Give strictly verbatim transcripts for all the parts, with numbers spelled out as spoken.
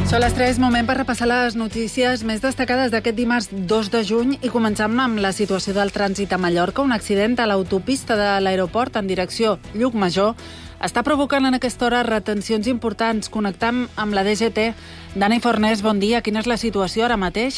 Són les tres, moment per repassar les notícies més destacades d'aquest dimarts dos de juny i començam amb la situació del trànsit a Mallorca. Un accident a l'autopista de l'aeroport en direcció Llucmajor està provocant en aquesta hora retencions importants. Connectam amb la D G T. Dani Fornés, bon dia. Quina és la situació ara mateix?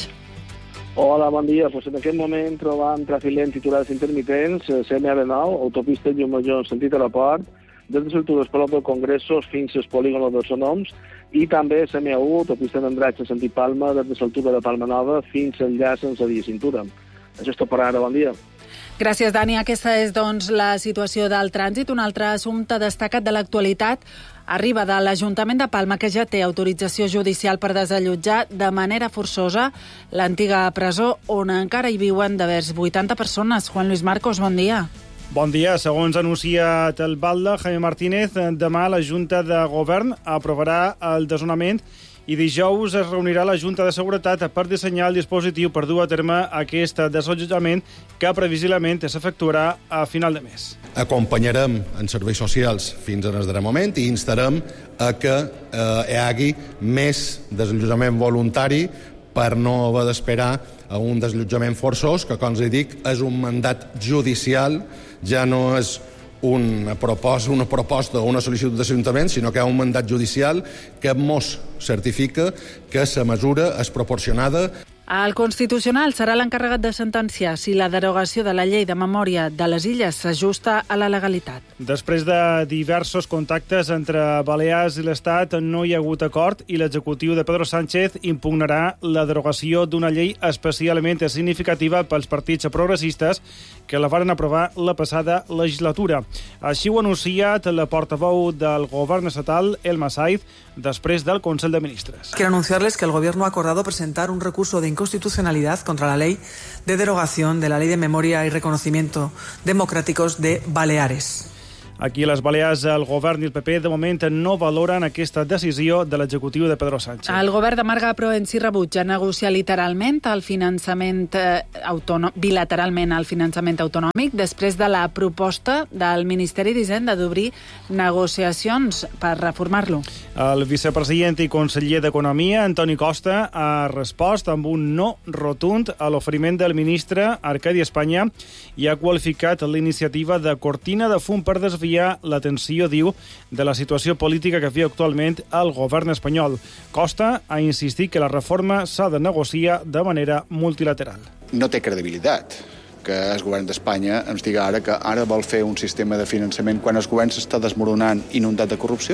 Hola, bon dia. Pues en aquest moment trobam tràfic lent i aturades intermitents, C M A nou, autopista Llucmajor en sentit aeroport, des de l'altura Palau del Congressos fins al polígon de Sonoms, i també C M A u, autopista d'Andratx en sentit Palma, des de l'altura de Palma Nova fins al llaç sense dia cintura. Això és tot per ara, bon dia. Gràcies, Dani. Aquesta és, doncs, la situació del trànsit. Un altre assumpte destacat de l'actualitat arriba de l'Ajuntament de Palma, que ja té autorització judicial per desallotjar de manera forçosa l'antiga presó, on encara hi viuen devers vuitanta persones. Juan Luis Marcos, bon dia. Bon dia. Segons ha anunciat el Balda, Jaime Martínez, demà la Junta de Govern aprovarà el desnonament i dijous es reunirà la Junta de Seguretat per dissenyar el dispositiu per dur a terme aquest desallotjament que previsiblement s'efectuarà a final de mes. Acompanyarem en serveis socials fins en el darrer moment i instarem a que eh, hi hagi més desallotjament voluntari per no haver d'esperar a un desallotjament forçós, que, com us dic, és un mandat judicial, ja no és una proposta, una proposta o una sol·licitud d'Ajuntament, sinó que hi ha un mandat judicial que mos certifica que la mesura és proporcionada. El Constitucional serà l'encarregat de sentenciar si la derogació de la llei de memòria de les Illes s'ajusta a la legalitat. Després de diversos contactes entre Balears i l'Estat, no hi ha hagut acord i l'executiu de Pedro Sánchez impugnarà la derogació d'una llei especialment significativa pels partits progressistes que la varen aprovar la passada legislatura. Així ho ha anunciat la portaveu del govern estatal, Elma Saiz, després del Consell de Ministres. Quiero anunciarles que el Gobierno ha acordado presentar un recurso de inconstitucionalidad contra la ley de derogación de la Ley de Memoria y Reconocimiento Democráticos de Baleares. Aquí a les Balears el govern i el P P de moment no valoren aquesta decisió de l'executiu de Pedro Sánchez. El govern de Marga Provenci rebutja negociar literalment el finançament eh, autònom, bilateralment el finançament autonòmic després de la proposta del Ministeri d'Hisenda d'obrir negociacions per reformar-lo. El vicepresident i conseller d'Economia, Antoni Costa, ha respost amb un no rotund a l'oferiment del ministre Arcadi Espanya i ha qualificat l'iniciativa de cortina de fum per desviar l'atenció, diu, de la situació política que viu actualment el govern espanyol. Costa ha insistit que la reforma s'ha de negociar de manera multilateral. No té credibilitat que el govern d'Espanya ens diga ara que ara vol fer un sistema de finançament quan el govern s'està desmoronant inundat de corrupció.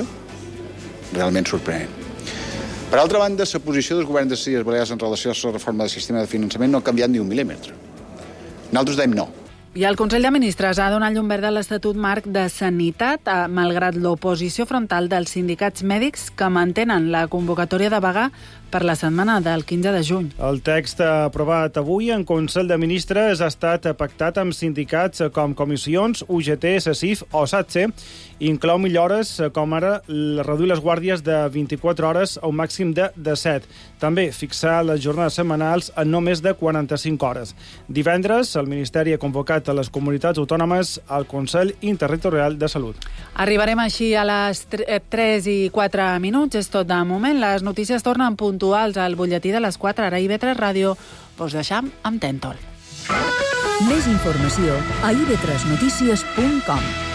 Realment sorprenent. Per altra banda, la posició del govern de les Illes Balears en relació a la reforma del sistema de finançament no ha canviat ni un mil·límetre. Nosaltres dèiem no. I el Consell de Ministres ha donat llum verda a l'Estatut Marc de Sanitat, malgrat l'oposició frontal dels sindicats mèdics que mantenen la convocatòria de vaga per la setmana del quinze de juny. El text aprovat avui en Consell de Ministres ha estat pactat amb sindicats com Comissions, U G T, SESIF o SATSE, i inclou millores com ara reduir les guàrdies de vint-i-quatre hores a un màxim de disset. També fixar les jornades setmanals en no més de quaranta-cinc hores. Divendres, el Ministeri ha convocat a les comunitats autònomes al Consell Interterritorial de Salut. Arribarem així a les tres i quatre minuts. És tot de moment. Les notícies tornen puntuals al butlletí de les quatre. Ara a I V tres Ràdio. Vos deixam amb Tentol. Més informació a i ve tres notícies punt com.